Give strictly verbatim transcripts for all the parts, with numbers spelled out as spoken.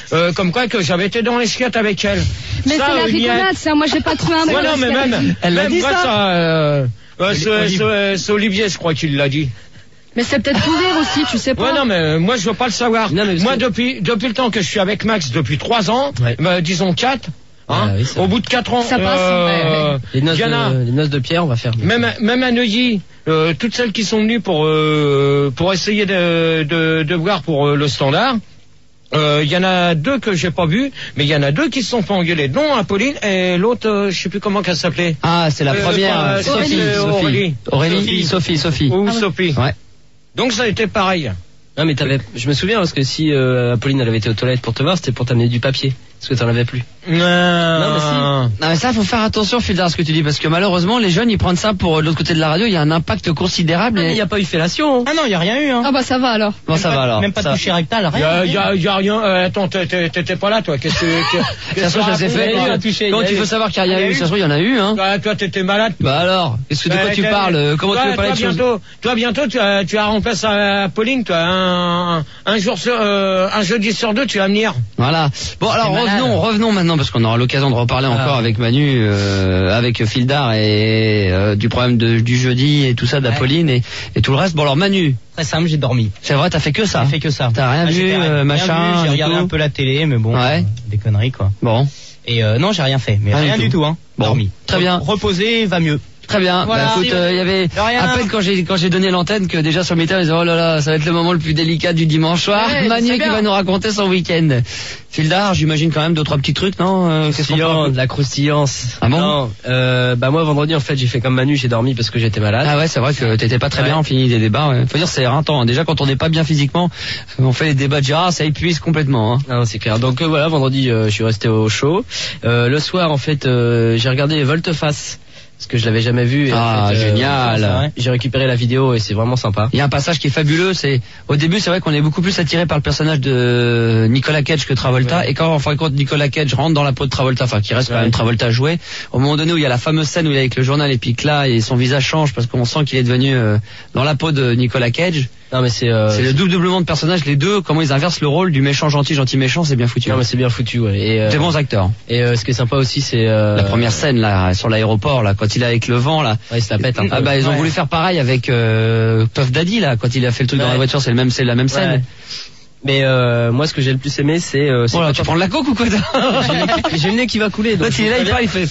euh, comme quoi que j'avais été dans les chiottes avec elle. Mais ça, c'est la euh, rigolade, ça. Moi, j'ai pas trouvé un mec. Ouais, non, mais même, Elle l'a même dit, moi, ça, ça euh, euh, c'est, c'est, c'est Olivier, je crois qu'il l'a dit. Mais c'est peut-être pour rire aussi, tu sais pas. Ouais, non, mais euh, moi, je veux pas le savoir. Non, mais moi, que... depuis, depuis le temps que je suis avec Max, depuis trois ans, ouais. bah, disons quatre, hein, ah, oui, au bout de quatre ans, ça passe, euh, ouais. les, noces Diana, de, les noces de Pierre, on va faire. Même, même à Neuilly, euh, toutes celles qui sont venues pour, euh, pour essayer de, de, de voir pour euh, le standard, il euh, y en a deux que j'ai pas vu, mais il y en a deux qui se sont fait engueuler, dont Apolline et l'autre, euh, je sais plus comment qu'elle s'appelait. Ah, c'est la euh, première. euh, Sophie, Sophie, Sophie. Aurélie. Aurélie, Sophie, Sophie. Ou ah, ouais. Sophie. Ouais. Donc ça a été pareil. Non, mais t'avais, je me souviens parce que si euh, Apolline elle avait été aux toilettes pour te voir, c'était pour t'amener du papier, parce que t'en avais plus. Non, Non, mais si. Non mais ça faut faire attention Fildar ce que tu dis parce que malheureusement les jeunes ils prennent ça pour l'autre côté de la radio, il y a un impact considérable. Ah, et... mais il n'y a pas eu fellation. Ah non, il y a rien eu, hein. Ah bah ça va alors. Bon ça va alors. Même pas de ça... toucher rectal, Il y a, rien. y a, y a rien. Euh, attends, t'étais pas là, toi. Qu'est-ce que De toute façon ça s'est fait. Quand Quand tu veux savoir qu'il n'y a rien eu, ça se trouve il y en a eu hein. Toi, toi, t'étais malade. Bah alors, qu'est-ce que de quoi Bah, tu t'as- parles? Comment toi, tu veux parler toi, de choses? bientôt, toi bientôt tu as, tu as remplacé Apolline, toi. Un, un jour sur, euh, un jeudi sur deux, tu vas venir. Voilà. Bon alors malade. revenons, revenons maintenant parce qu'on aura l'occasion de reparler encore Ah. avec Manu, euh, avec Fildar et euh, du problème de, du jeudi et tout ça d'Apolline et, et tout le reste. Bon alors Manu, Très simple, j'ai dormi. c'est vrai t'as fait que ça? J'ai fait que ça. T'as rien Ah, vu, j'ai rien- euh, rien machin, vu, J'ai du regardé tout un peu la télé, mais bon, Ouais. euh, des conneries quoi. Bon. Et euh, non, j'ai rien fait, mais Rien rien du du tout. tout, hein. Bon. Dormi. Très bien. Reposer va mieux. Très bien. Voilà. Bah, écoute, il euh, y avait De rien. à peine quand j'ai quand j'ai donné l'antenne que déjà sur mes terres ils disaient oh là là, ça va être le moment le plus délicat du dimanche soir. Ouais, Manu c'est qui bien. va nous raconter son week-end. Fildar, j'imagine quand même deux trois petits trucs, non euh, qu'est-ce qu'on Croustillant, peut- de la croustillance. Ah bon Non, euh, bah moi vendredi en fait j'ai fait comme Manu, j'ai dormi parce que j'étais malade. Ah ouais, c'est vrai que t'étais pas très Ouais. bien, on finit des débats. Ouais. Faut dire c'est éreintant. Déjà quand on n'est pas bien physiquement, on fait les débats de Gérard, ça épuise complètement. Hein. Non, c'est clair. Donc euh, voilà, vendredi euh, je suis resté au chaud. Euh, le soir en fait euh, j'ai regardé Volte-Face parce que je l'avais jamais vu. Et, Ah, en fait, génial. c'est vrai. J'ai récupéré la vidéo et c'est vraiment sympa. Il y a un passage qui est fabuleux, c'est au début c'est vrai qu'on est beaucoup plus attiré par le personnage de Nicolas Cage que Travolta Ouais. et quand en fin de compte Nicolas Cage rentre dans la peau de Travolta, enfin qui reste quand Ouais. même Travolta à jouer, au moment donné où il y a la fameuse scène où il est avec le journal et puis que là et son visage change parce qu'on sent qu'il est devenu euh, dans la peau de Nicolas Cage, Non mais c'est. Euh, c'est le double doublement de personnages, les deux, comment ils inversent le rôle du méchant gentil, gentil méchant, c'est bien foutu. Non mais c'est bien foutu. Ouais. Et, euh, Des bons acteurs. et euh, ce qui est sympa aussi c'est. Euh, La première scène là sur l'aéroport là quand il est avec le vent là. Ouais, il se la pète un peu. Ah bah ils ont Ouais. voulu faire pareil avec euh, Puff Daddy là quand il a fait le truc dans Ouais. la voiture, c'est le même c'est la même scène. Ouais. Mais euh, moi ce que j'ai le plus aimé c'est. Euh, c'est Oh là, quand tu on- prends de la coke ou quoi J'ai le nez qui- j'ai le nez qui va couler. Donc L'autre il est là, il parle, il fait.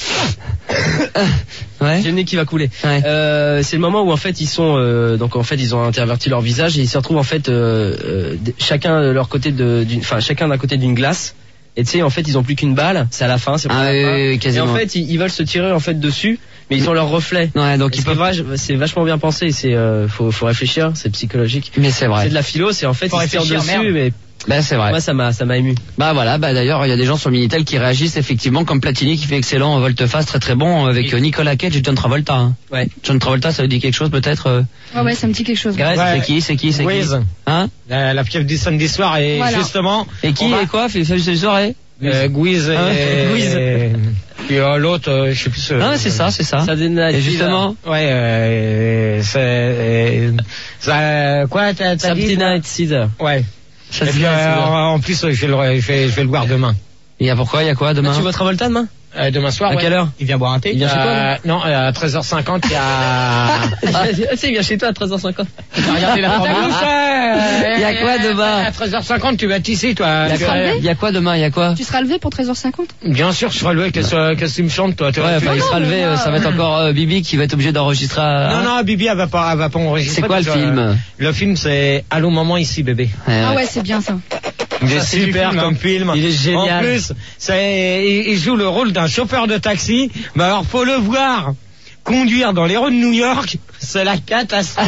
Ouais. J'ai le nez qui va couler. Ouais. Euh, c'est le moment où en fait ils sont euh, donc en fait ils ont interverti leur visage et ils se retrouvent en fait euh, euh, d- chacun de leur côté de d'une enfin chacun d'un côté d'une glace et tu sais en fait ils ont plus qu'une balle, c'est à la fin, c'est pour Ah la oui, fin. oui, oui, Et quasiment. en fait ils, ils veulent se tirer en fait dessus mais ils ont leur reflet. Ouais, donc Et ils ce qui est peuvent. vrai, c'est vachement bien pensé, c'est euh, faut faut réfléchir, c'est psychologique. Mais c'est vrai. C'est de la philo, c'est en fait Faut ils se tirent réfléchir, dessus merde. mais Bah c'est vrai. moi ça m'a ça m'a ému. Bah voilà, bah d'ailleurs il y a des gens sur Minitel qui réagissent effectivement comme Platini qui fait excellent en volte-face, très très bon avec Oui. euh, Nicolas Cage et John Travolta. Hein. Ouais. John Travolta, ça vous dit quelque chose peut-être euh Ouais, ouais, ça me dit quelque chose. Grèce, Ouais. C'est qui, c'est qui, c'est qui Louise, Hein la, la piève du samedi soir et Voilà. justement. Et qui on va- et quoi fait fait une soirée Euh, Guiz et, Hein Guiz. Puis euh, l'autre, euh, je sais plus. euh, Ah c'est ça, c'est ça. Ça dénage. Et justement, Ouais, euh, c'est euh, ça. Quoi, t'as t'as dit? Saturday Night Caesar. Ouais. ça Et se puis, dit, euh, c'est bon. en plus, je vais le, je vais, je vais le voir demain. Il y a pourquoi, il y a quoi demain Ah, tu vois Travolta demain? Euh, demain soir. À ouais. quelle heure? Il vient boire un thé. Il vient chez toi, Euh, non, euh, à treize heures cinquante, il y a. Ah, si, il vient chez toi à treize heures cinquante. Regardez la Formule un. Il y a quoi demain À treize heures cinquante, tu vas être ici, toi. Il y a Tu quoi- vas- il y a quoi demain, il y a quoi Tu seras levé pour treize heures cinquante? Bien sûr, je serai levé. Qu'est-ce que qu'est-ce que tu me chantes, toi? tu- Ouais, tu- enfin il sera mais levé, moi, euh, ça va être encore euh, Bibi qui va être obligé d'enregistrer. à- Non, non, Bibi, elle va pas, elle va pas enregistrer. C'est quoi le parce que, film euh, Le film, c'est Allô, maman, ici, bébé. Ouais, Ah ouais. ouais, c'est bien ça. Il est Ça, c'est du super film, comme hein. film. Il est génial. En plus, c'est, il, il joue le rôle d'un chauffeur de taxi. Mais alors, faut le voir conduire dans les rues de New York, c'est la catastrophe.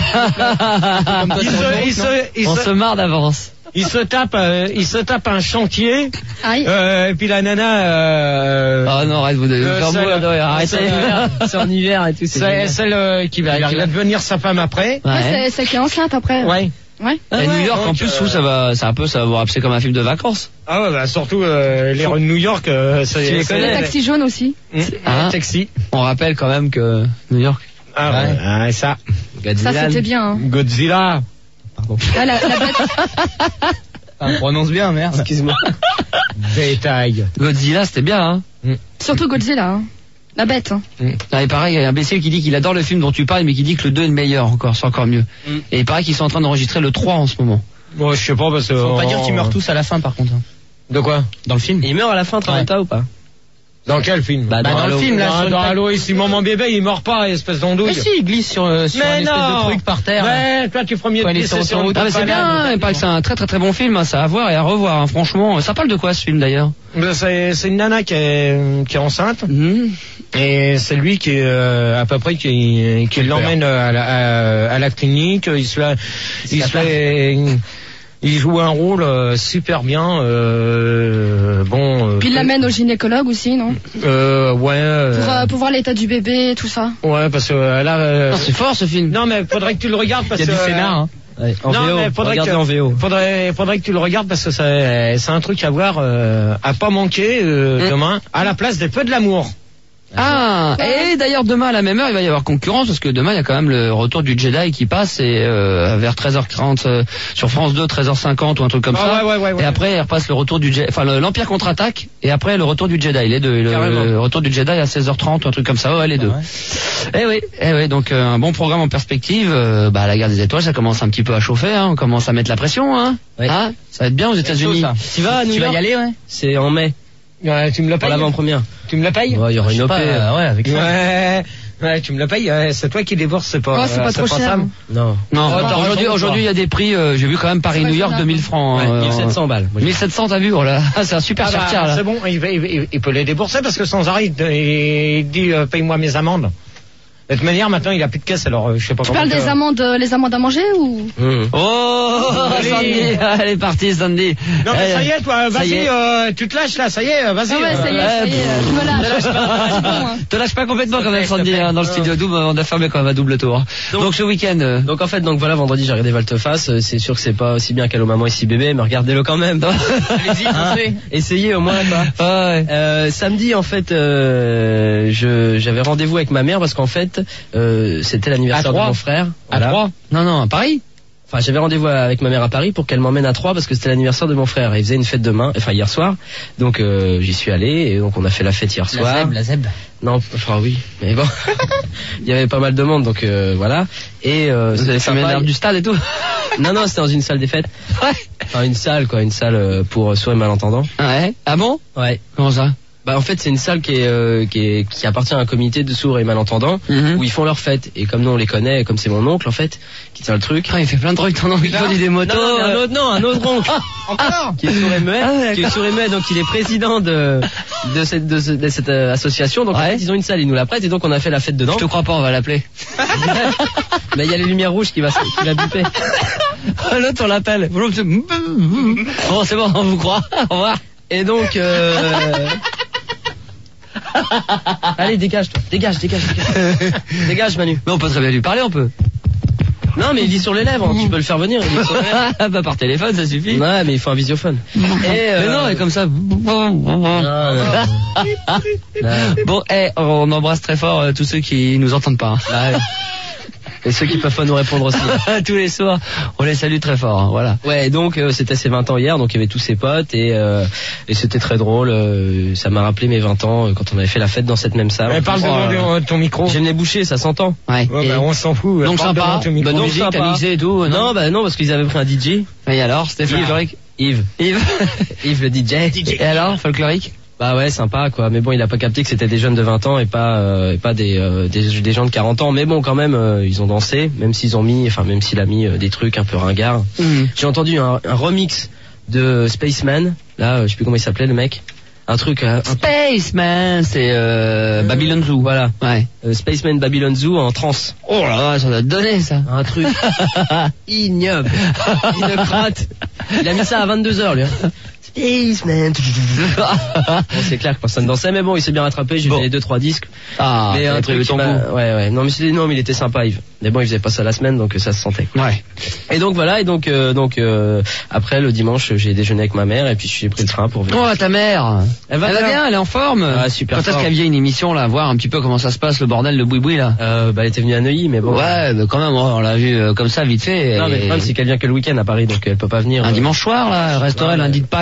il, se, il, se, il, On se, se marre d'avance. il se tape, euh, il se tape un chantier. Aïe. Euh, et puis la nana. Euh, Oh non, arrête, vous devez Euh, faire c'est mourir le- de rire, arrêtez. c'est C'est en hiver et tout. c'est génial. celle euh, qui va, qui va devenir sa femme après. Ouais, Ouais. c'est celle qui est enceinte après. Ouais. Ouais. Et New York, en donc, plus, je euh, trouve ça va, c'est un peu, ça va vous rappeler comme un film de vacances. Ah ouais, bah surtout euh, les rues de New York, euh, ça Tu les c'est- connais, Le taxi jaune aussi. Hum, Hein taxi. On rappelle quand même que New York. Ah ouais, ah, ça. Ça, c'était bien. Hein. Godzilla. Ah, la, la bête. Ah, on prononce bien, merde. Excuse-moi. Détail. Godzilla, c'était bien, hein. Surtout Godzilla, hein. La bête. Hein. Mm. Ah, et pareil, il y a un imbécile qui dit qu'il adore le film dont tu parles, mais qui dit que le deux est le meilleur encore, c'est encore mieux. Mm. Et il paraît qu'ils sont en train d'enregistrer le trois en ce moment. Moi, je sais pas, parce que... Faut pas on- dire qu'ils meurent tous à la fin, par contre. De quoi? Dans le film. Il meurt à la fin, Travolta ou pas? Dans quel film? Bah, Bah, dans le Halo. film, là, Dans, sur une dans plaque- Halo, ici, maman bébé, il meurt pas, espèce d'andouille. Mais si, il glisse sur, euh, sur Mais une espèce non. de truc par terre. Ouais, toi, tu ferais mieux Quand de il est glisser sur sur son une route. Ah, mais c'est bien, hein, il paraît que c'est un très très très bon film, hein, ça à voir et à revoir, hein, franchement. Ça parle de quoi ce film d'ailleurs? Ben, C'est c'est une nana qui est, qui est enceinte. Mhm. Et c'est lui qui euh, à peu près qui, qui l'emmène à la, à, à la clinique. Il se la, il se la- il joue un rôle euh, super bien. Euh, bon. euh, Puis il l'amène au gynécologue aussi, non? Euh, ouais. euh, Pour, euh, pour voir l'état du bébé, tout ça. Ouais, parce que euh, là. euh, Non, c'est fort ce film. non, mais faudrait que tu le regardes parce Il y a que. du scénar, hein. Ouais, en Non, V O, mais faudrait regardez que- en V O. Faudrait, faudrait que tu le regardes parce que c'est, c'est un truc à voir, euh, à pas manquer euh, Mm. demain, à la place des Feux de l'amour. Ah, et d'ailleurs demain à la même heure il va y avoir concurrence parce que demain il y a quand même le retour du Jedi qui passe et euh, vers treize heures quarante euh, sur France deux, treize heures cinquante ou un truc comme Ah, ça. ouais, ouais, ouais, ouais. Et après il repasse le retour du Jedi, enfin le- l'Empire contre-attaque et après le retour du Jedi, les deux, le, Carrément. le retour du Jedi à seize heures trente ou un truc comme ça, ouais les deux. Ouais. Eh oui, eh oui, donc euh, un bon programme en perspective. Euh, bah la guerre des étoiles ça commence un petit peu à chauffer, hein, on commence à mettre la pression, hein. Ouais. Hein, ça va être bien aux États-Unis. ça. Tu vas à New Tu vas York? y aller, ouais? C'est en mai, Ouais, tu me le pour payes. l'avant-première. Tu me le payes. Ouais, il y aura Je une sais O P. pas, euh, euh, ouais, avec ça. Ouais, ouais, tu me le payes. Ouais, c'est toi qui débourses, c'est pas. Oh, c'est euh, pas trop cher. Sam. Non. Non, Oh, t'as aujourd'hui raison, aujourd'hui il y a des prix, euh, j'ai vu quand même Paris-New York deux mille francs. Ouais, hein, mille sept cents balles. Moi, j'ai- mille sept cents t'as vu, oh là, ah, c'est un super Ah bah, cher là. c'est bon, il, va- il, il- il peut les débourser parce que sans arrêt, il, il dit euh, paye-moi mes amendes. De toute manière, maintenant, il a plus de caisse, alors euh, je sais pas Tu comment. parles des que- amendes, euh, les amendes à manger ou? Mmh. Oh, Allez. Sandy, elle est partie Sandy. Non mais Eh, ça y est, toi, ça y vas-y, est. euh, tu te lâches là, ça y est, vas-y. Ah ouais, ça y est, euh, ça y est, euh, je me lâche. C'est bon, hein. Te lâche pas complètement quand même S'il te Sandy, plaît, hein, dans le s'il te studio double, on a fermé quand même à double tour. Donc, Donc- ce week-end, euh, Donc en fait, donc voilà, vendredi j'ai regardé Volte-Face. Euh, C'est sûr que c'est pas aussi bien qu'Allo Maman ici bébé, mais regardez-le quand même. Allez-y, foncez. Essayez au moins quoi. ah ouais. Euh, samedi en fait, euh, je j'avais rendez-vous avec ma mère parce qu'en fait euh, c'était l'anniversaire À de Troyes mon frère. À Voilà. Troyes. Non non, à Paris. Enfin, j'avais rendez-vous avec ma mère à Paris pour qu'elle m'emmène à Troyes parce que c'était l'anniversaire de mon frère. Et il faisait une fête demain, enfin hier soir. Donc euh, j'y suis allé et donc on a fait la fête hier La soir. zeb, la zeb. Non, enfin oui, mais bon, il y avait pas mal de monde donc euh, voilà. Et euh, Vous c'était avez fermé sympa. l'herbe du stade et tout. Non non, c'était dans une salle des fêtes. Ouais. Enfin une salle quoi, une salle euh, pour sourds et malentendants. Ouais. Ah bon? Ouais. Comment ça? Bah en fait c'est une salle qui est, euh, qui est qui appartient à un comité de sourds et malentendants Mhm. où ils font leurs fêtes et comme nous on les connaît, comme c'est mon oncle en fait qui tient le truc. Ah, il fait plein de trucs, ton oncle, il conduit des motos. Non, non, mais un autre, non, un autre oncle. Encore. Qui est sourd et muet, Ah ouais, qui est sourd et muet, donc il est président de de cette de, ce- de cette euh, association. Donc en Ouais. fait ils ont une salle, ils nous la prêtent et donc on a fait la fête dedans. Je te crois pas, on va l'appeler. Mais il y a les lumières rouges qui va se- qui va biper. L'autre on l'appelle. Bon c'est bon, on vous croit. Au revoir. Et donc euh... allez dégage toi, dégage, dégage, dégage, dégage Manu. Mais on peut très bien lui parler, on peut. Non mais il vit sur les lèvres, tu peux le faire venir. Il vit sur les lèvres. Ah bah par téléphone, ça suffit. Ouais mais il faut un visiophone. Et euh... Mais non, et comme ça. non, non, non. Bon, eh, on embrasse très fort euh, tous ceux qui nous entendent pas. hein. Ouais. Et ceux qui peuvent pas nous répondre aussi. Tous les soirs, on les salue très fort. hein, voilà. Ouais, donc euh, c'était ses vingt ans hier, donc il y avait tous ses potes et euh, et c'était très drôle. euh, ça m'a rappelé mes vingt ans euh, quand on avait fait la fête dans cette même salle. Eh, parle Oh, devant euh, de ton micro. J'ai le nez bouché, ça s'entend. Ouais. Ouais, Et- bah, on s'en fout. donc Parle sympa. devant ton micro. Bah, donc musique, t'as sympa. mixé et tout. euh, Non, non, bah non, parce qu'ils avaient pris un D J. Et alors, Stéphane Yves. Folklorique. Yves. Yves. Yves le D J. Et alors, folklorique. Bah ouais, sympa quoi. Mais bon, il a pas capté que c'était des jeunes de vingt ans et pas euh, et pas des, euh, des des gens de quarante ans. Mais bon, quand même, euh, ils ont dansé, même s'ils ont mis, enfin même s'il a mis euh, des trucs un peu ringards. Mhm. J'ai entendu un, un remix de Spaceman. Là, euh, je sais plus comment il s'appelait le mec. Un truc. euh, un- Spaceman, c'est euh, Babylon Zoo. Voilà. Ouais. Euh, Spaceman Babylon Zoo en trance. Oh là là, ça doit te donner ça. Un truc ignoble. Une crotte. Il a mis ça à vingt-deux heures lui. Hein. Spaceman. Bon, c'est clair que personne dansait, mais bon, il s'est bien rattrapé. J'ai Bon. donné deux trois disques. Ah, mais t'avais un prévu truc ton qui m'a- coup. Ouais, ouais. Non, mais c'était non, mais il était sympa, Yves. Mais bon, il faisait pas ça la semaine, donc euh, ça se sentait. Ouais. Et donc voilà. Et donc euh, donc euh, après le dimanche, j'ai déjeuné avec ma mère et puis j'ai pris le train pour venir. Oh, ta mère. Elle va Elle va bien. bien, elle est en forme. Ah, super Quand est-ce forme. qu'elle vient une émission là, voir un petit peu comment ça se passe, le bordel, le boui-boui là. Euh, bah, elle était venue à Neuilly, mais bon. Ouais, mais quand même, on l'a vu euh, comme ça vite fait. Non, mais le Et- problème c'est qu'elle vient que le week-end à Paris, donc elle peut pas venir. un euh, dimanche soir là, elle resterait Ouais, lundi de Pâques.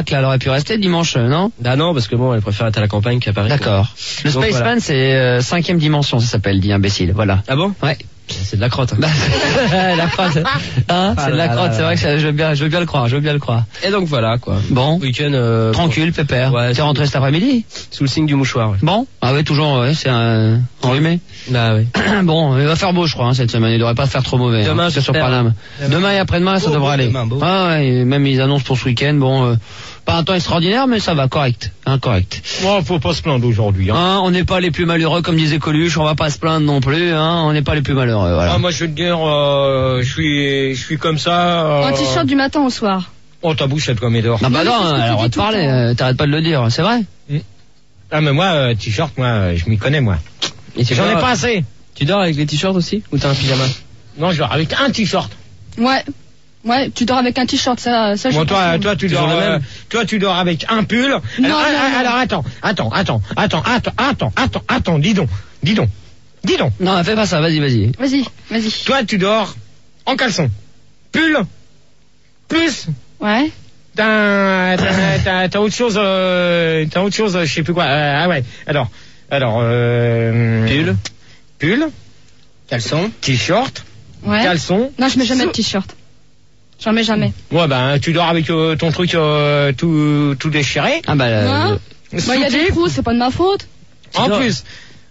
baraque, là, elle aurait pu rester dimanche, euh, non? Bah non, parce que bon, elle préfère être à la campagne qu'à Paris. D'accord. Le Donc, Spaceman, voilà. c'est euh, cinquième dimension, ça s'appelle, dit imbécile. Voilà. Ah bon? Ouais. C'est de la crotte. Bah, la crotte. Hein, Ah c'est de la là crotte, là c'est là. vrai que ça- je veux bien, je veux bien le croire, je veux bien le croire. Et donc voilà, quoi. Bon. Week-end, euh, Tranquille, pépère. Ouais, T'es c'est- rentré cet après-midi? sous le signe du mouchoir. Ouais. Bon. Ah ouais, toujours, ouais, c'est un enrhumé. Bah oui. Bon, il va faire beau, je crois, hein, cette semaine. Il devrait pas faire trop mauvais. Demain, hein, c'est sur j'espère. Paname. Demain. Demain et après-demain, ça Beau, devrait beau, aller. demain, beau. Ah ouais, et même ils annoncent pour ce week-end, bon, euh, pas un temps extraordinaire, mais ça va, correct, hein, correct. Bon, faut pas se plaindre aujourd'hui. Hein. Hein, on n'est pas les plus malheureux, comme disait Coluche, on va pas se plaindre non plus, hein, on n'est pas les plus malheureux, voilà. Ah, moi, je veux te dire, euh, je suis, je suis comme ça. Euh... Un t-shirt du matin au soir. Oh, ta bouche, elle doit m'édor. Non, bah Non, non, mais c'est ce que tu alors on va dis te tout le parler, temps. euh, t'arrêtes pas de le dire, c'est vrai? Ah, mais moi, euh, t-shirt, moi, euh, je m'y connais, moi. Et tu J'en ai dors- pas assez. Tu dors avec les t-shirts aussi? Ou t'as un pyjama? Non, je dors avec un t-shirt. Ouais. Ouais, tu dors avec un t-shirt, ça, ça je Bon, suis toi, pas sûre. toi, tu Toujours dors, le euh, même. toi, tu dors avec un pull. Non, alors, non, ah, ah, non. alors, attends, attends, attends, attends, attends, attends, attends, attends, dis donc, dis donc, dis donc. Non, fais pas ça, vas-y, vas-y. Vas-y, vas-y. Toi, tu dors en caleçon, pull, plus, Ouais. t'as, t'as, t'as, t'as autre chose, euh, t'as autre chose, je sais plus quoi. Euh, ah ouais. Alors, alors, euh, Pull. pull, Caleçon. t-shirt, Ouais. caleçon. Non, je mets jamais de t-shirt. J'en mets jamais. Ouais, ben, tu dors avec euh, ton truc euh, tout, tout déchiré. Ah bah, euh, Hein Moi, il y a des Sous-type. trous, c'est pas de ma faute. En dors- plus.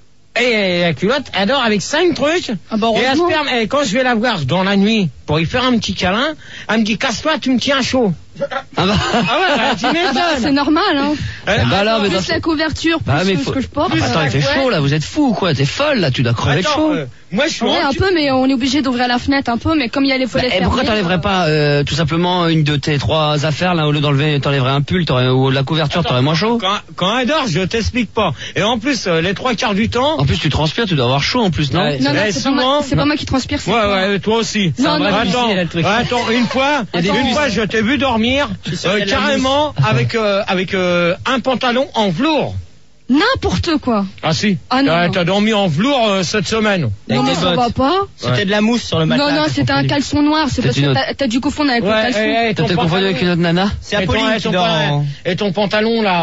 Et la culotte, elle dort avec cinq trucs. Ah bah, et elle se heureusement. permet- et quand je vais la voir dans la nuit pour y faire un petit câlin, elle me dit casse-toi, tu me tiens chaud. ah bah, Ah ouais, bah, tu Ah bah, c'est m'étonnes. normal, hein. Euh, bah alors, mais dans Plus ce- la couverture, plus Bah, mais ce faut- que je porte. Ah, attends, il fait Ouais. chaud là, vous êtes fou ou quoi? T'es folle là, tu dois crever de attends, chaud. euh, moi je suis Ouais, en un peu, mais on est obligé d'ouvrir la fenêtre un peu, mais comme il y a les Bah, fenêtres et pourquoi fermées, t'enlèverais euh, pas euh, tout simplement une de tes trois affaires là, au lieu d'enlever, t'enlèverais un pull, t'aurais, ou la couverture, t'aurais moins chaud? Quand, quand elle dort, je t'explique pas. Et en plus, euh, les trois quarts du temps. En plus tu transpires, tu dois avoir chaud en plus, non? Ouais. Non, non, Ouais, c'est pas, souvent. moi- c'est pas moi qui transpire, c'est Ouais, toi. ouais, toi aussi. Non, un non, vrai non. attends, Difficile, le truc. attends, une fois, Il y a des une vis. fois, je t'ai vu dormir sûr euh, qu'il y a de la carrément avec euh, avec euh, un pantalon en velours. N'importe quoi. Ah si. Ah, non, T'as- non. T'as dormi en velours euh, cette semaine. Non, mais tes ça bottes. va pas. C'était de la mousse sur le matelas. Non, non, t'as c'était un confondu. caleçon noir. C'est C'est parce une que autre. t'as- t'as dû confondre avec le caleçon. et, et ton T'as confondu pantalon- avec une autre nana? C'est et ton- Apolline et qui ton dort pantalon- en... Et ton pantalon là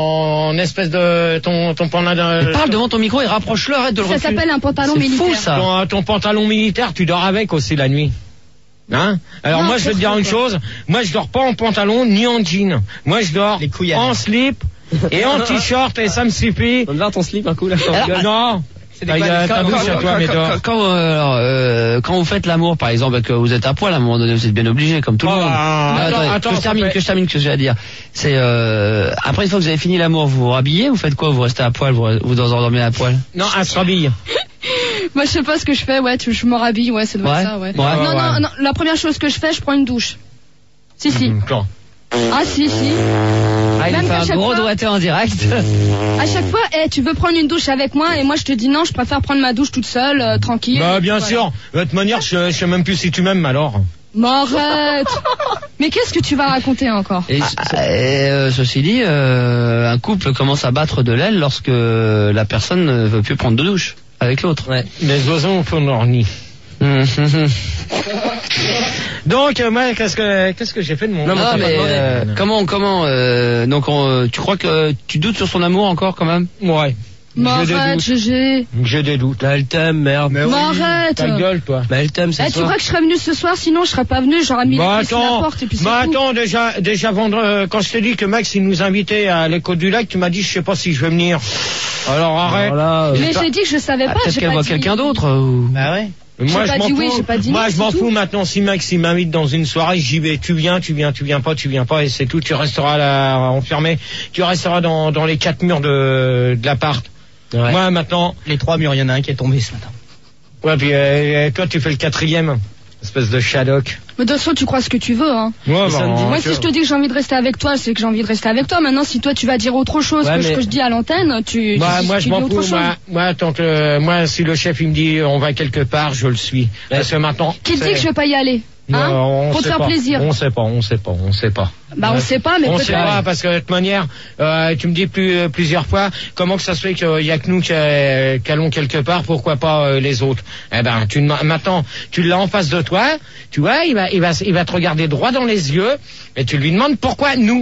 en espèce de ton ton pantalon. Mais parle devant ton micro et rapproche-le, arrête de le Ça reculer. s'appelle un pantalon C'est militaire. fou ça. ton, ton pantalon militaire, tu dors avec aussi la nuit. Hein? Alors Non, moi je vais te pour dire toi, une quoi. chose, moi je dors pas en pantalon ni en jean. Moi je dors Les couilles à en l'air. slip et en t-shirt et ça me suffit. On te voir ton slip un coup là. Alors, non. des Ah, il y a quoi, ta des- bouche à toi, mais dors. quand, quand, euh, alors, euh, quand vous faites l'amour, par exemple, et que vous êtes à poil, à un moment donné, vous êtes bien obligé, comme tout le Oh, monde. attends, Mais attendez, attends, que je ça termine, fait- que je termine, que j'ai à dire. C'est euh, après une fois que vous avez fini l'amour, vous vous rhabillez, vous faites quoi? Vous restez à poil, vous vous vous endormez à poil? Non, elle se rhabille. Moi, je sais pas ce que je fais. Ouais, tu, je me rhabille. Ouais, ça doit Ouais. être ça. Ouais. Ouais. non, Ouais, non, ouais. non. La première chose que je fais, je prends une douche. Si, si. Attends. Ah, si, si. Ah, il Même fait qu'à un chaque gros fois- doigté en direct. À chaque fois, eh, tu veux prendre une douche avec moi et moi je te dis non, je préfère prendre ma douche toute seule, euh, tranquille. Bah bien Voilà. sûr. De toute manière, je, je sais même plus si tu m'aimes alors. Mais arrête. Mais qu'est-ce que tu vas raconter encore? Et Ah, et, euh, ceci dit, euh, un couple commence à battre de l'aile lorsque la personne ne veut plus prendre de douche avec l'autre. ouais. Les oiseaux font leur nid. Donc euh, moi, qu'est-ce que qu'est-ce que j'ai fait de mon Non, Non, t'as mais pas demandé. euh, comment, comment, euh, donc on, euh, tu crois que tu doutes sur son amour encore quand même? Ouais. Mais J'ai des arrête, doutes. G G. J'ai des doutes. Bah, elle t'aime, merde. Mais arrête. Ta gueule, toi. Bah, elle t'aime, Eh, c'est tu soir. crois que je serais venu ce soir, sinon je serais pas venu, j'aurais mis Bah les clés sous la attends, porte et puis c'est bah tout. attends, déjà, déjà vendre, euh, quand je t'ai dit que Max il nous invitait à l'écho du lac, tu m'as dit je sais pas si je vais venir. Alors arrête. Voilà, euh, Mais j'ai dit que je savais Ah, pas. peut-être j'ai qu'elle pas voit dit- quelqu'un d'autre. Ou... Bah ouais. Moi J'ai je pas m'en dit oui, fous. j'ai pas dit Moi non, je c'est m'en tout. fous maintenant si Max il m'invite dans une soirée, j'y vais. Tu viens, tu viens, tu viens pas, tu viens pas et c'est tout. Tu resteras là enfermé. Tu resteras dans dans les quatre murs de de l'appart. Ouais. Moi maintenant. Les trois murs, il y en a un qui est tombé ce matin. Ouais puis euh, toi tu fais le quatrième. Espèce de Shadok. Mais de toute façon, tu crois ce que tu veux, hein. Ouais, Mais samedi, bah, Moi, tu- si je te dis que j'ai envie de rester avec toi, c'est que j'ai envie de rester avec toi. Maintenant, si toi, tu vas dire autre chose Ouais, que ce mais- que je dis à l'antenne, tu, Bah, tu, moi, tu je dis m'en autre fous. chose. Moi, moi, tant que, moi, si le chef, il me dit, on va quelque part, je le suis. Parce que maintenant. Qui te c'est- dit que je vais pas y aller? Hein? Non, on Pour te sait faire pas. plaisir. On sait pas, on sait pas, on sait pas. Bah, on sait pas, mais On sait peut-être. pas, parce que de toute manière, euh, tu me dis plus, euh, plusieurs fois, comment que ça se fait qu'il y a que nous qui euh, qui allons quelque part, pourquoi pas euh, les autres? Eh ben, tu ne- maintenant, tu l'as en face de toi, tu vois, il va, il va, il va te regarder droit dans les yeux, et tu lui demandes pourquoi nous?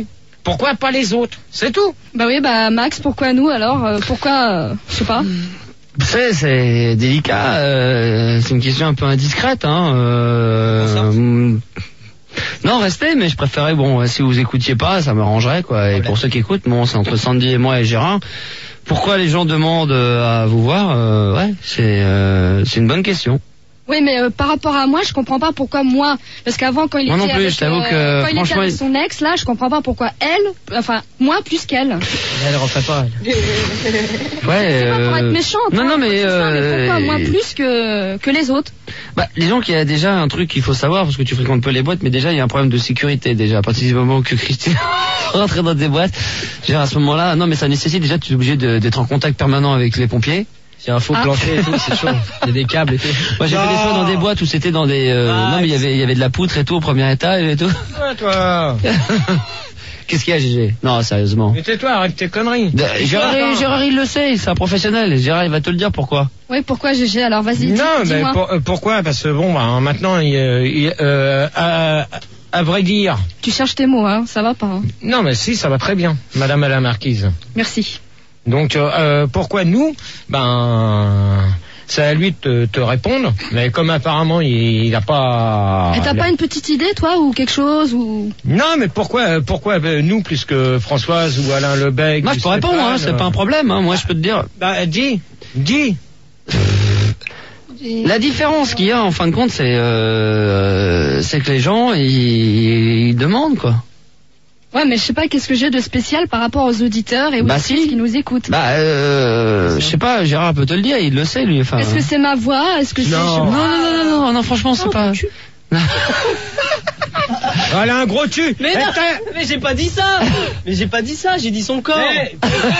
Pourquoi pas les autres? C'est tout. Bah oui, bah Max, pourquoi nous alors euh, Pourquoi euh, Je sais pas. C'est, c'est délicat, euh, c'est une question un peu indiscrète, hein. Euh, non, restez, mais je préférais, bon, si vous écoutiez pas, ça m'arrangerait, quoi. Et pour ceux qui écoutent, bon, c'est entre Sandy et moi et Gérard. Pourquoi les gens demandent à vous voir? euh, Ouais, c'est, euh, c'est une bonne question. Oui, mais euh, par rapport à moi, je comprends pas pourquoi moi, parce qu'avant quand il Moi non était plus, avec, je t'avoue euh, que, quand il était franchement, avec il- son ex, là, je comprends pas pourquoi elle, enfin moi plus qu'elle. Elle refait pas. elle. Ouais. C'est pas pour euh, être méchante. Non, hein, non, mais, c'est ça, mais pourquoi euh, moi plus que que les autres? Bah, disons qu'il y a déjà un truc qu'il faut savoir, parce que tu fréquentes peu les boîtes, mais déjà il y a un problème de sécurité déjà. À partir du moment que Christine rentre dans des boîtes, je veux dire, à ce moment-là, non mais ça nécessite déjà, tu es obligé de- d'être en contact permanent avec les pompiers. Il y a un faux Ah. plancher et tout, c'est chaud. Il y a des câbles et tout. Moi j'ai fait des fois dans des boîtes où c'était dans des, euh, Ah, non mais il y avait, il y avait de la poutre et tout au premier étage et tout. Ouais, toi. Qu'est-ce qu'il y a, Gégé? Non, sérieusement. Mais tais-toi, arrête tes conneries. De- Gérard, Attends. Gérard, il le sait, c'est un professionnel. Gérard, il va te le dire pourquoi. Oui, pourquoi Gégé? Alors vas-y, dis- Non, mais dis-moi. pour- euh, pourquoi? Parce que bon, bah, maintenant, il, euh, il, euh, à, à vrai dire. Tu cherches tes mots, hein, ça va pas. Hein. Non, mais si, ça va très bien, Madame la Marquise. Merci. Donc, euh, euh, pourquoi nous? Ben, c'est à lui de te, te répondre. Mais comme apparemment, il n'a pas. Et t'as il a- pas une petite idée, toi, ou quelque chose, ou Non, mais pourquoi, pourquoi euh, nous plus que Françoise ou Alain Lebec? Moi, je peux répondre, hein, c'est pas un problème. Hein. Moi, je peux te dire. Bah, dis, dis. La différence qu'il y a en fin de compte, c'est euh, c'est que les gens ils, ils demandent quoi. Ouais, mais je sais pas qu'est-ce que j'ai de spécial par rapport aux auditeurs et aux Bah, auditrices si. qui nous écoutent. Bah euh, je sais pas, Gérard peut te le dire, il le sait lui. Enfin. Est-ce que c'est ma voix? Est-ce que c'est... Non. je sais Non pas. non non non non, non franchement c'est Oh, pas. ton cul. Elle a un gros cul. Mais Eh, non, t'as- mais j'ai pas dit ça. Mais j'ai pas dit ça, j'ai dit son corps. Eh,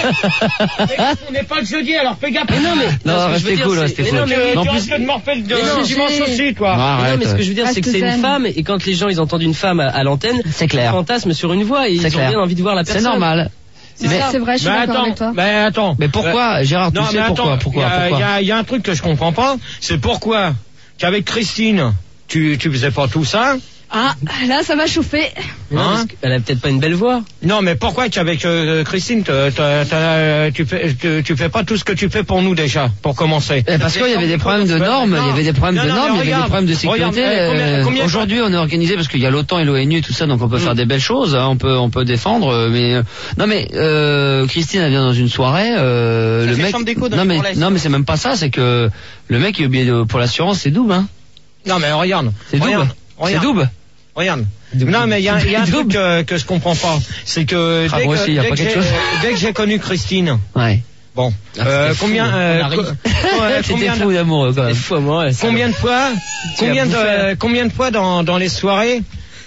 fais gaffe. On n'est pas le jeudi, alors fais gaffe. Mais non, mais Non, ce que je veux restez dire, cool, c'est- restez mais cool. non, mais- Tu, En tu plus- risques de morfler de Mais non, dimanche j'ai- aussi, toi. Non, Mais non, arrête. mais ce que je veux dire, c'est que Reste c'est une zen. femme, et quand les gens ils entendent une femme à, à l'antenne, C'est ils clair. fantasment sur une voix et C'est ils ont clair. bien envie de voir la personne. C'est normal. C'est Mais- ça, c'est vrai, je suis Mais d'accord attends, avec toi. mais attends. Mais pourquoi, Gérard, tu Non, sais mais pourquoi, attends, pourquoi, il y a- pourquoi il y a- il y a un truc que je comprends pas, c'est pourquoi qu'avec Christine, tu, tu faisais pas tout ça. Ah, là, ça va chauffer. Mais non, Hein parce qu'elle a peut-être pas une belle voix. Non, mais pourquoi qu'avec euh, Christine, t'as- t'as- t'as- tu fais, tu, tu fais pas tout ce que tu fais pour nous déjà, pour commencer. Eh, parce qu'il y avait des problèmes de normes, il y avait des problèmes de Non, non, normes, mais il y avait des regarde, problèmes de sécurité. regarde, eh, combien- euh, combien- Aujourd'hui, on est organisé parce qu'il y a l'OTAN et l'ONU et tout ça, donc on peut Mm. faire des belles choses, hein, on peut, on peut défendre. euh, Mais euh, non, mais euh, Christine, elle vient dans une soirée, euh, Ça le fait mec. chambre d'écho dans Non les mais, Morlaix. non mais c'est même pas ça, c'est que le mec il est oublié de- pour l'assurance, c'est double, hein. Non, mais regarde. C'est double. regarde, C'est regarde, double. regarde. Non, mais il y a, il y a un Double. truc que, que je comprends pas, c'est que Ah, dès moi que, aussi, y a dès pas que quelque j'ai- chose dès que j'ai connu Christine, Ouais. bon, Ah, euh, c'était fou, combien, on euh, a ri. co- ouais, C'était combien, fou de, d'amoureux quand même. Des fois, moi, ça- combien de fois, Tu combien as bouffé. de, combien de fois dans, dans les soirées,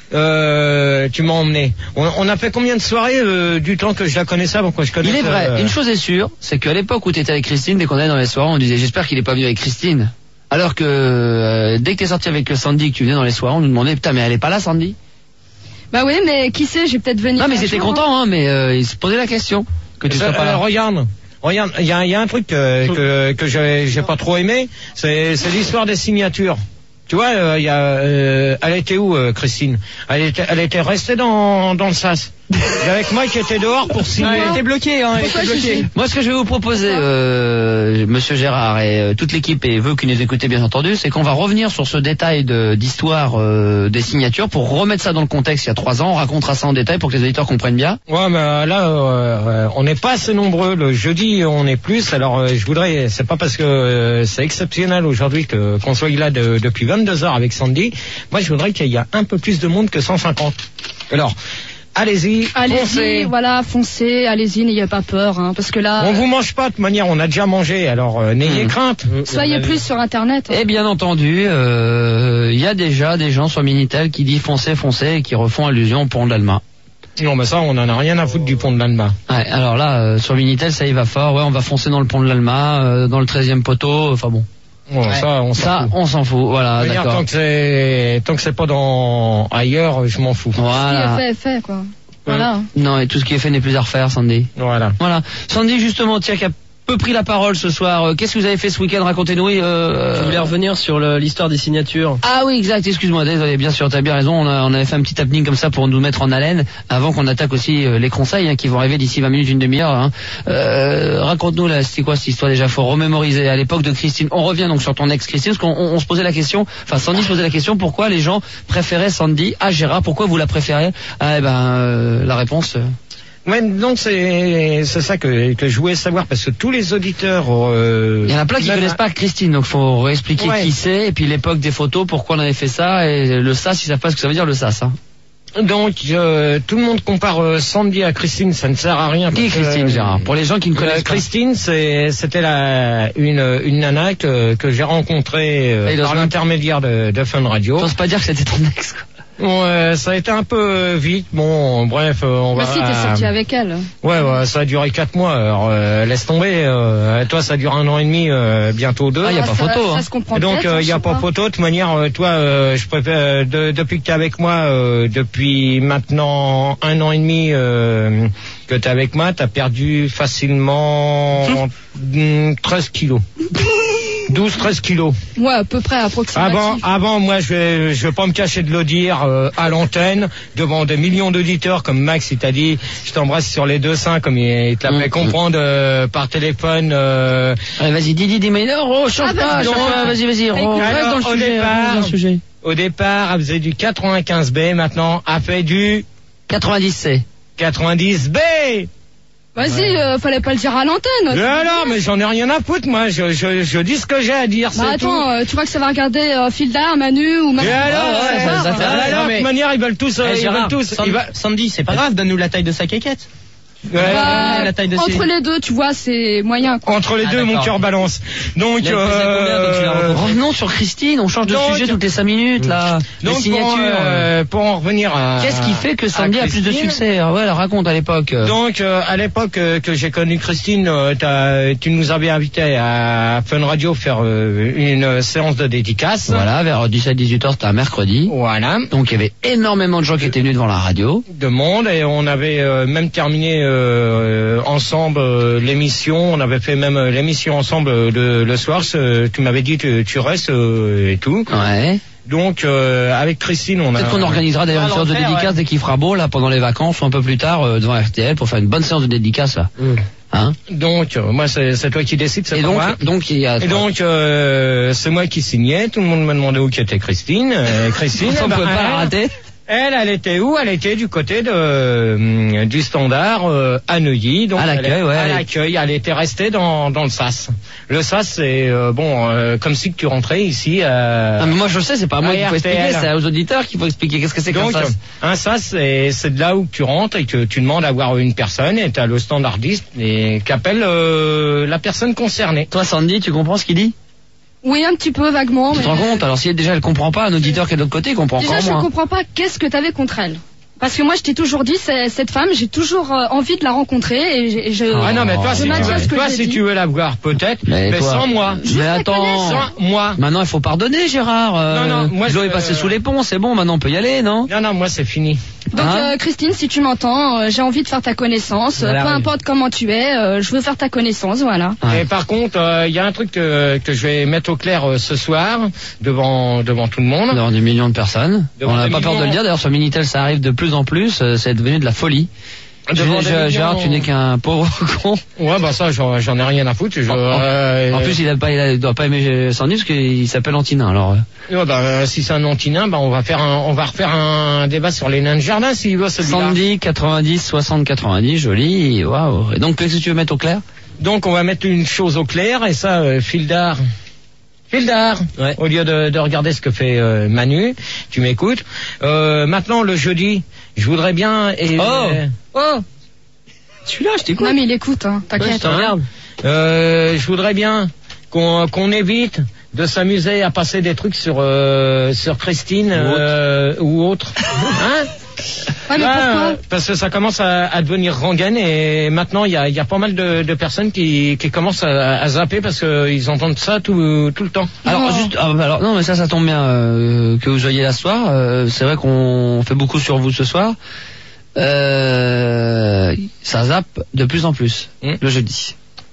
euh, tu m'as emmené. On, on a fait combien de soirées euh, du temps que je la connaissais avant que je connaisse. Il est vrai, euh, une chose est sûre, c'est qu'à l'époque où tu étais avec Christine, dès qu'on allait dans les soirées, on disait j'espère qu'il est pas venu avec Christine. Alors que euh, dès que t'es sorti avec Sandy, que tu venais dans les soirées, on nous demandait putain mais elle est pas là Sandy. Bah oui, mais qui sait, j'ai peut-être venir. Non mais un ils étaient jour, hein. contents, hein, mais euh, ils se posaient la question que tu ça- sois pas euh, là. regarde, regarde, il y a, il y a un truc que, que, que j'ai j'ai pas trop aimé, c'est c'est l'histoire des signatures. Tu vois, euh, il y a, euh, elle était où, euh, Christine? Elle était, elle était restée dans, dans le sas. Et avec moi qui était dehors pour signer. Elle était bloquée, hein, elle Pourquoi était bloquée. Gégé Moi, ce que je vais vous proposer, euh, Monsieur Gérard et euh, toute l'équipe et vous qui nous écoutez bien entendu, c'est qu'on va revenir sur ce détail de- d'histoire euh, des signatures pour remettre ça dans le contexte il y a trois ans. On racontera ça en détail pour que les auditeurs comprennent bien. Ouais, mais là, euh, on n'est pas assez nombreux. Le jeudi, on est plus. Alors, euh, je voudrais, c'est pas parce que euh, c'est exceptionnel aujourd'hui que qu'on soit là de- depuis vingt-deux heures avec Sandy. Moi, je voudrais qu'il y ait un peu plus de monde que cent cinquante. Alors, allez-y, Allez-y, foncez. voilà, foncez, allez-y, n'ayez pas peur, hein, parce que là, On vous mange pas de toute manière, on a déjà mangé. Alors, euh, n'ayez Hmm. crainte. soyez plus sur Internet. hein. Et bien entendu, euh, il y a déjà des gens sur Minitel qui disent foncez, foncez et qui refont allusion au pont de l'Alma. Non, mais ça, on en a rien à foutre du pont de l'Alma. Ouais, alors là, euh, sur Minitel, ça y va fort. Ouais, on va foncer dans le pont de l'Alma, euh, dans le treizième poteau. Enfin bon, Bon, ça, on s'en ça, fout. on s'en fout. Voilà, Je veux dire, d'accord. tant que c'est, tant que c'est pas dans ailleurs, je m'en fous. Ce qui est Voilà. fait, est fait, quoi. Voilà. Non, et tout ce qui est fait n'est plus à refaire, Sandy. Voilà. Voilà. Sandy, justement, tiens, qu'à peu pris la parole ce soir. Qu'est-ce que vous avez fait ce week-end? Racontez-nous. Euh... Je voulais revenir sur le- l'histoire des signatures. Ah oui, exact, excuse-moi, désolé, bien sûr, t'as bien raison, on, a, on avait fait un petit happening comme ça pour nous mettre en haleine, avant qu'on attaque aussi euh, les conseils, hein, qui vont arriver d'ici vingt minutes, une demi-heure. Hein. Euh, raconte-nous, là, c'était quoi cette histoire déjà? Faut remémoriser à l'époque de Christine. On revient donc sur ton ex-Christine, parce qu'on on, on se posait la question, enfin Sandy se posait la question, pourquoi les gens préféraient Sandy à Gérard? Pourquoi vous la préférez? Ah, eh ben, euh, la réponse... Euh... Ouais, donc c'est c'est ça que que je voulais savoir, parce que tous les auditeurs euh, il y en a plein qui même connaissent pas Christine, donc faut réexpliquer ouais. qui c'est, et puis l'époque des photos, pourquoi on avait fait ça, et le sas, ils savent pas ce que ça veut dire le sas. Hein. Donc euh, tout le monde compare euh, Sandy à Christine, ça ne sert à rien. Qui est Christine, euh, Gérard? Pour les gens qui ne connaissent euh, pas. Christine, c'est c'était la une une nana que que j'ai rencontrée euh, Et dans par un- l'intermédiaire de, de Fun Radio. T'oses pas dire que c'était ton ex, quoi. Ouais, ça a été un peu vite. Bon, bref, euh, on Bah va. si, t'es sorti avec elle. Ouais, ouais, ça a duré quatre mois. Alors euh, laisse tomber. Euh, toi, ça dure un an et demi, euh, bientôt deux. Ah, y a pas ça, photo, Ça hein. se comprend Et donc peut-être, il hein, n'y a je sais pas photo. De toute manière, euh, toi, euh, je préfère euh, de- depuis que t'es avec moi, euh, depuis maintenant un an et demi euh, que t'es avec moi, t'as perdu facilement mm, treize kilos. douze treize kilos. Ouais, à peu près approximatif. Avant, avant, moi, je vais, je vais pas me cacher de le dire euh, à l'antenne devant des millions d'auditeurs, comme Max, il t'a dit, je t'embrasse sur les deux seins, comme il, il te l'a fait Mmh. comprendre euh, par téléphone. Euh, Allez, vas-y, Didi, dis, mais non, oh, change Ah, pas, vas-y, change donc. pas, vas-y, vas-y, Écoute, oh, reste alors, dans le au sujet, départ, reste dans le sujet. Au départ, elle faisait du quatre-vingt-quinze B, maintenant, elle fait du quatre-vingt-dix C. quatre-vingt-dix B. Vas-y, euh, fallait pas le dire à l'antenne. Mais alors, mais j'en ai rien à foutre, moi. Je, je, je dis ce que j'ai à dire, Bah c'est attends, euh, tu crois que ça va regarder euh, Fildar, Manu ou tout. Manu Et alors, ouais, euh, ça- ça euh, fait- alors, non, mais- de toute manière, ils veulent tous, euh, Eh, ils Gérard, veulent tous. Sandy, ils va- Sandy, c'est pas grave, donne-nous la taille de sa quéquette. Ouais. Bah, la taille de entre ses- les deux, tu vois, c'est moyen quoi. Entre les Ah, deux, mon d'accord. cœur balance. Donc, Il a pesé combien quand tu l'as euh, rencontré Revenons sur Christine, on change de Donc- sujet toutes les cinq minutes, là. Les donc signatures. pour, euh, pour en revenir à... Qu'est-ce qui fait que Sandy à a plus de Christine. succès? Ouais, elle raconte à l'époque. Donc, euh, à l'époque euh, que j'ai connu Christine, euh, t'as- tu nous avais invité à Fun Radio faire euh, une séance de dédicace. Voilà, vers dix-sept dix-huit heures, c'était un mercredi. Voilà. Donc il y avait énormément de gens qui étaient venus devant la radio. De monde, et on avait euh, même terminé euh, ensemble euh, l'émission. On avait fait même euh, l'émission ensemble euh, le, le soir. Ce- tu m'avais dit tu, tu restes euh, et tout. Ouais. Donc euh, avec Christine, on a. Peut-être qu'on organisera d'ailleurs une On va séance de l'en faire, dédicace ouais. dès qu'il fera beau, là, pendant les vacances ou un peu plus tard, euh, devant R T L, pour faire une bonne séance de dédicace, là. Mm. Hein? Donc euh, moi c'est c'est toi qui décides, c'est Et pas donc, moi. donc il y a. Et donc euh, c'est moi qui signais. Tout le monde me demandait où était Christine. Euh, Christine, on eh ben, peut pas la elle- rater. Elle, elle était où? Elle était du côté de euh, du Standard euh, à Neuilly. Donc À l'accueil, elle, ouais, À elle- l'accueil, elle était restée dans dans le sas. Le sas, c'est euh, bon, euh, comme si que tu rentrais ici. Euh, Ah, mais moi je sais, c'est pas à moi à qu'il faut R T L. expliquer, c'est aux auditeurs qu'il faut expliquer. Qu'est-ce que c'est qu'un donc sas? un sas, c'est c'est de là où tu rentres et que tu demandes à voir une personne et t'as le standardiste et qu'appelle euh, la personne concernée. Toi, Sandy, tu comprends ce qu'il dit? Oui, un petit peu vaguement. Tu mais- te rends compte? Alors si déjà elle comprend pas, un auditeur qui est de l'autre côté, il comprend Déjà, encore je moins. comprends pas qu'est-ce que t'avais contre elle. Parce que moi, je t'ai toujours dit, c'est- cette femme, j'ai toujours euh, envie de la rencontrer et je. et je- Ah non, mais toi, Oh, si, je tu maintiens veux, ce que toi, j'ai si dit. tu veux la voir, peut-être, mais, Mais toi- sans moi. Juste Mais la attends. connaître. Sans moi. Maintenant, il faut pardonner, Gérard. Euh, Non, non, moi, l'eau je- est passée sous les ponts, c'est bon, maintenant on peut y aller, non? Non, non, moi c'est fini. Donc, Hein euh, Christine, si tu m'entends, euh, j'ai envie de faire ta connaissance. Euh, Voilà, peu oui. importe comment tu es, euh, je veux faire ta connaissance, voilà. Ouais. Et par contre, il y a un truc que, que je vais mettre au clair euh, ce soir devant devant tout le monde. Devant des millions de personnes. Devant On n'a des pas peur de millions. le dire, d'ailleurs sur Minitel ça arrive de plus en plus, euh, c'est devenu de la folie. Devant Je- des je- Gérard, millions. tu n'es qu'un pauvre con. Ouais, bah ça, j'en j'en ai rien à foutre. Je, En- en- euh, En plus, il, a pas, il, a- il doit pas aimer Sandy parce qu'il s'appelle Antinin. Alors, euh, ouais, bah, euh, si c'est un antinain, bah on va faire un, on va refaire un débat sur les nains de jardin s'il veut celui-là. Sandy quatre-vingt-dix, soixante, quatre-vingt-dix, joli. Waouh. Et donc, qu'est-ce que tu veux mettre au clair? Donc on va mettre une chose au clair et ça, euh, Fildar. Fildar, Ouais. au lieu de, de regarder ce que fait euh, Manu, tu m'écoutes. Euh, maintenant le jeudi, je voudrais bien. Et, Oh. euh, oh. Celui-là, je t'écoute. Non, mais il écoute, hein, Ouais, je t'inquiète. te regarde. Euh, je voudrais bien qu'on qu'on évite de s'amuser à passer des trucs sur euh, sur Christine Ou autre. euh, ou autre. Hein? Ouais, mais Ah, pourquoi parce que ça commence à, à devenir rengaine et maintenant il y a, il y a pas mal de, de personnes qui, qui commencent à, à zapper parce qu'ils entendent ça tout, tout le temps. Alors, Non. juste, ah, bah, alors, non, mais ça, ça tombe bien euh, que vous soyez là ce soir. Euh, c'est vrai qu'on fait beaucoup sur vous ce soir. Euh, ça zappe de plus en plus Mm. le jeudi.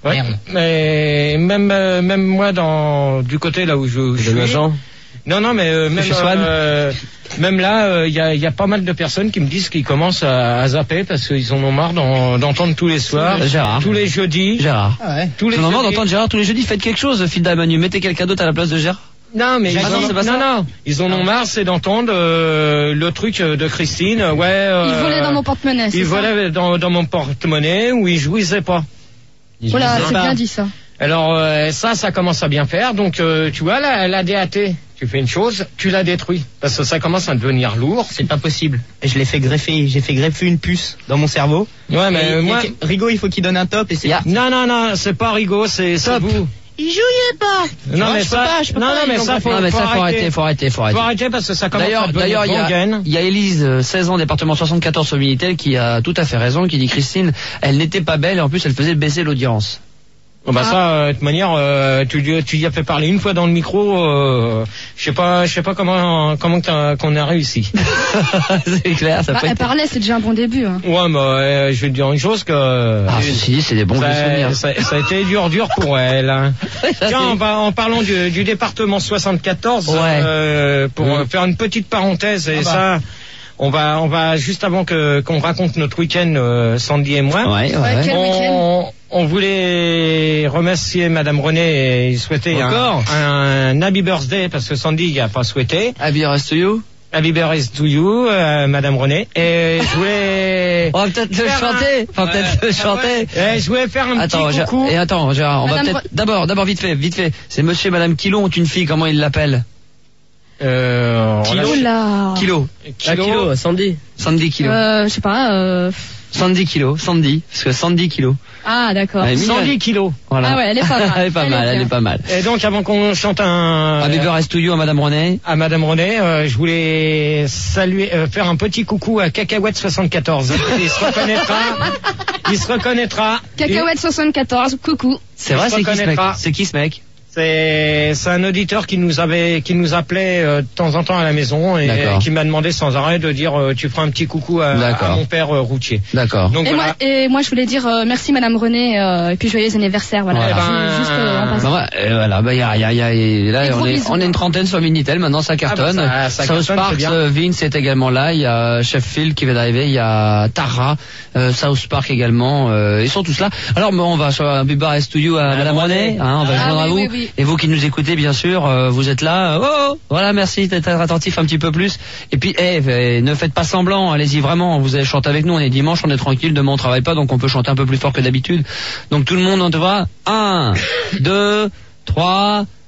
Ouais, mais même euh, même moi dans du côté là où je, où je suis. Agent. Non non mais euh, même Chez Swan. euh, même là il y, a, y a pas mal de personnes qui me disent qu'ils commencent à, à zapper parce qu'ils en ont marre d'en- d'entendre tous les soirs, Gérard. tous les jeudis, Gérard. Ah ouais. tous les C'est le moment jeudis. d'entendre Gérard tous les jeudis. Faites quelque chose, Philda Manu. Mettez quelqu'un d'autre à la place de Gérard. Non mais ils Ah non, en- c'est pas ça. non non ils en ont marre c'est d'entendre euh, le truc de Christine ouais. Euh, Il volait dans mon porte-monnaie. c'est Il ça volait dans, dans mon porte-monnaie où il jouissait pas. Voilà, c'est pas. bien dit ça. Alors euh, ça, ça commence à bien faire. Donc euh, tu vois la, la D A T, tu fais une chose, tu la détruis parce que ça commence à devenir lourd. C'est pas possible. Et je l'ai fait greffer, j'ai fait greffer une puce dans mon cerveau. Ouais, mais Et- euh, et moi, que- Rigaud, il faut qu'il donne un top et c'est. Y a- non, non, non, c'est pas Rigaud, c'est c'est Top. vous. Il jouait pas. Non vois, mais je peux ça, pas, je peux non, pas, non ils mais l'ont ça faut, Non mais faut ça faut arrêter, arrêter, faut arrêter, faut arrêter. faut arrêter parce que ça commence à D'ailleurs, devenir d'ailleurs, il y a, gangrène. il y a Élise, euh, seize ans, département soixante-quatorze sur Minitel, qui a tout à fait raison, qui dit Christine, elle n'était pas belle et en plus elle faisait baisser l'audience. Bon, bah ça, euh, de toute manière, euh, tu lui- tu y as fait parler une fois dans le micro. Euh, je sais pas, je sais pas comment comment que t'as- qu'on a réussi. C'est clair, ça Bah, peut elle être. parlait, c'est déjà un bon début. Hein. Ouais, mais euh, je vais te dire une chose que Ah, ceci dit, c'est des bons vieux ça, souvenirs. ça, ça a été dur, dur pour elle. Hein. Tiens, en, par- en parlant du, du département soixante-quatorze, Ouais. euh, pour Mmh. euh, faire une petite parenthèse, et Ah bah. ça, on va, on va juste avant que qu'on raconte notre week-end, euh, Sandy et moi. Ouais, ouais, Ouais, ouais. quel- On, on voulait remercier Madame René et souhaiter un, Encore un happy birthday parce que Sandy n'y a pas souhaité. Happy Rest to you. Happy birthday to you, euh, Madame René. Et je voulais, On va peut-être le Faire un- chanter. On va peut-être le chanter. et je voulais faire un Attends, petit Gérard- coucou. et attends, Gérard, on va Madame peut-être d'abord, d'abord vite fait, vite fait. C'est Monsieur et Madame Kilo ont une fille. Comment ils l'appellent? Euh, on l'a- Oula. Kilo. Ah, kilo, Sandy. Sandy Kilo. Euh, je sais pas. Euh... Sandy Kilo. Sandy. Parce que Sandy Kilo. Ah, d'accord. Elle est mignonne. cent dix kilos. Voilà. Ah ouais, elle est pas mal. elle est pas Elle mal, est elle bien. est pas mal. Et donc avant qu'on chante un Happy Rest to you à Madame René. à Madame René, euh, je voulais saluer, euh, faire un petit coucou à Cacahuète soixante-quatorze. Il se reconnaîtra. Il se reconnaîtra. Cacahuète soixante-quatorze, coucou. C'est vrai, Il se c'est qui ce mec? reconnaîtra. C'est qui ce mec? C'est c'est un auditeur qui nous avait qui nous appelait euh, de temps en temps à la maison et D'accord. euh, qui m'a demandé sans arrêt de dire euh, tu feras un petit coucou à, D'accord. à mon père euh, routier. D'accord. Donc Et voilà. moi, et moi, je voulais dire euh, merci Madame René euh, et puis joyeux anniversaire. Voilà. Voilà. Ju- Juste euh, en Bah, passant. ouais, euh, voilà, bah, y a, y a, y a, et là, Des on gros est, bisous. on est une trentaine sur Minitel, maintenant ça cartonne. Ah bah, ça- ça South cartonne, Park, c'est bien. euh, Vince est également là, il y a Sheffield qui vient d'arriver, il y a Tara, euh, South Park également, euh, ils sont tous là. Alors, bon, on va sur un Happy Birthday to you à Madame René, hein, on va Ah joindre à oui, vous. oui, oui. Et vous qui nous écoutez, bien sûr, euh, vous êtes là. Oh, oh, voilà, merci d'être attentif un petit peu plus. Et puis, eh, eh, ne faites pas semblant, allez-y vraiment, vous allez chanter avec nous, on est dimanche, on est tranquille, demain on travaille pas, donc on peut chanter un peu plus fort que d'habitude. Donc tout le monde, on te voit. Un, deux, trois,